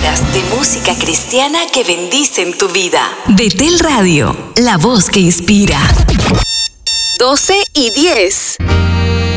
horas de música cristiana que bendicen tu vida. Betel Radio, la voz que inspira. 12:10.